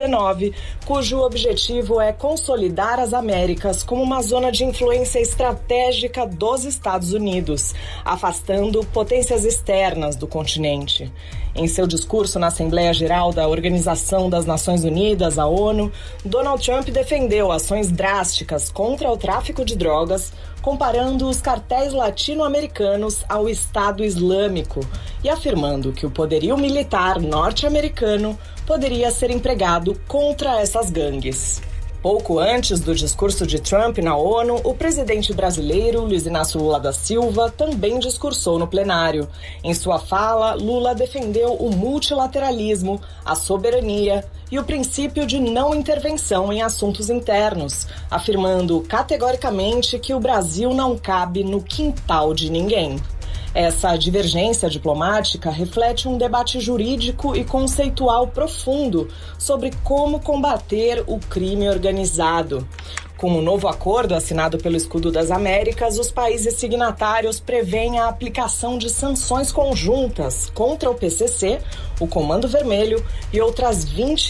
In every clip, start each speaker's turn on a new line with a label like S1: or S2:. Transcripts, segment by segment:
S1: Covid-19, cujo objetivo é consolidar as Américas como uma zona de influência estratégica dos Estados Unidos, afastando potências externas do continente. Em seu discurso na Assembleia Geral da Organização das Nações Unidas, a ONU, Donald Trump defendeu ações drásticas contra o tráfico de drogas, comparando os cartéis latino-americanos ao Estado Islâmico e afirmando que o poderio militar norte-americano poderia ser empregado contra essas gangues. Pouco antes do discurso de Trump na ONU, o presidente brasileiro, Luiz Inácio Lula da Silva, também discursou no plenário. Em sua fala, Lula defendeu o multilateralismo, a soberania e o princípio de não intervenção em assuntos internos, afirmando categoricamente que o Brasil não cabe no quintal de ninguém. Essa divergência diplomática reflete um debate jurídico e conceitual profundo sobre como combater o crime organizado. Com o novo acordo assinado pelo Escudo das Américas, os países signatários prevêem a aplicação de sanções conjuntas contra o PCC, o Comando Vermelho e outras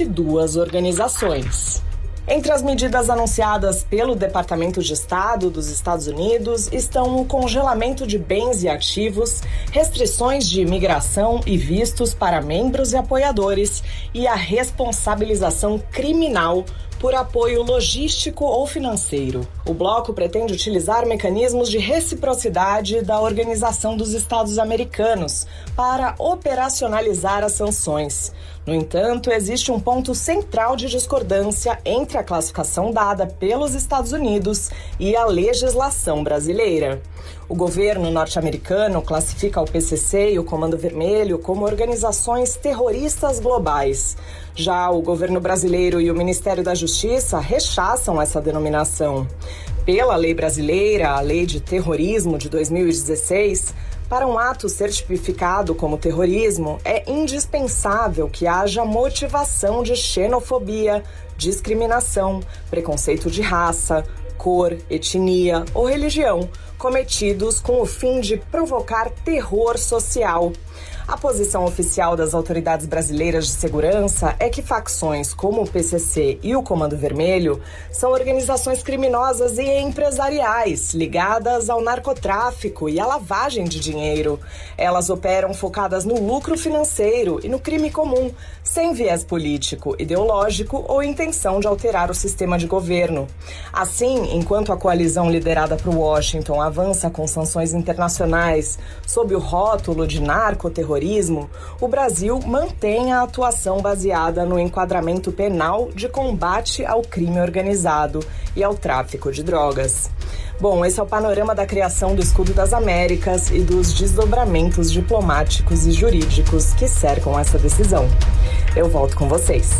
S1: 22 organizações. Entre as medidas anunciadas pelo Departamento de Estado dos Estados Unidos estão o congelamento de bens e ativos, restrições de imigração e vistos para membros e apoiadores e a responsabilização criminal por apoio logístico ou financeiro. O bloco pretende utilizar mecanismos de reciprocidade da Organização dos Estados Americanos para operacionalizar as sanções. No entanto, existe um ponto central de discordância entre a classificação dada pelos Estados Unidos e a legislação brasileira. O governo norte-americano classifica o PCC e o Comando Vermelho como organizações terroristas globais. Já o governo brasileiro e o Ministério da Justiça rechaçam essa denominação. Pela lei brasileira, a Lei de Terrorismo de 2016, para um ato ser tipificado como terrorismo, é indispensável que haja motivação de xenofobia, discriminação, preconceito de raça, cor, etnia ou religião, cometidos com o fim de provocar terror social. A posição oficial das autoridades brasileiras de segurança é que facções como o PCC e o Comando Vermelho são organizações criminosas e empresariais ligadas ao narcotráfico e à lavagem de dinheiro. Elas operam focadas no lucro financeiro e no crime comum, sem viés político, ideológico ou intenção de alterar o sistema de governo. Assim, enquanto a coalizão liderada por Washington avança com sanções internacionais sob o rótulo de narcoterrorismo, o Brasil mantém a atuação baseada no enquadramento penal de combate ao crime organizado e ao tráfico de drogas. Bom, esse é o panorama da criação do Escudo das Américas e dos desdobramentos diplomáticos e jurídicos que cercam essa decisão. Eu volto com vocês.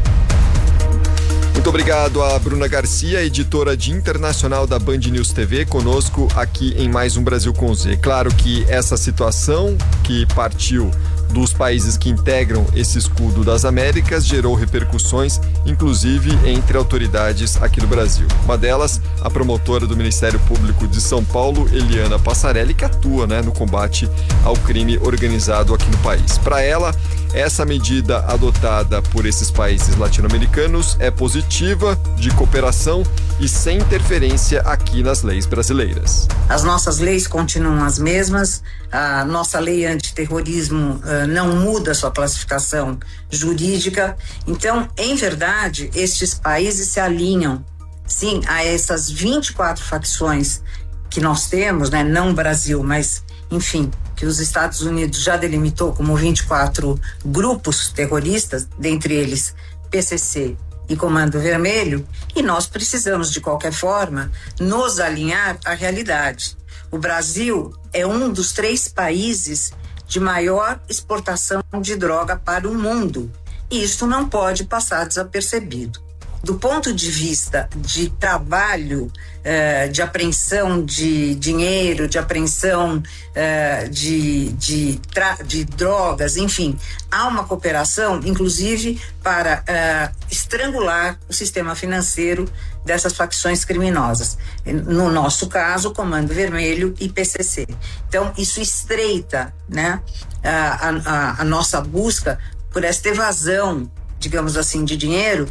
S2: Muito obrigado a Bruna Garcia, editora de internacional da Band News TV, conosco aqui em mais um Brasil com Z. Claro que essa situação que partiu dos países que integram esse Escudo das Américas gerou repercussões, inclusive entre autoridades aqui no Brasil. Uma delas, a promotora do Ministério Público de São Paulo, Eliana Passarelli, que atua no combate ao crime organizado aqui no país. Para ela, essa medida adotada por esses países latino-americanos é positiva, de cooperação e sem interferência aqui nas leis brasileiras.
S3: As nossas leis continuam as mesmas, a nossa lei antiterrorismo não muda sua classificação jurídica. Então, em verdade, estes países se alinham, sim, a essas 24 facções que nós temos, não o Brasil, mas, enfim, que os Estados Unidos já delimitou como 24 grupos terroristas, dentre eles PCC e Comando Vermelho, e nós precisamos, de qualquer forma, nos alinhar à realidade. O Brasil é um dos 3 países de maior exportação de droga para o mundo, e isso não pode passar desapercebido. Do ponto de vista de trabalho, de apreensão de dinheiro, de apreensão de drogas, enfim, há uma cooperação, inclusive, para estrangular o sistema financeiro dessas facções criminosas. No nosso caso, Comando Vermelho e PCC. Então, isso estreita, a nossa busca por esta evasão, digamos assim, de dinheiro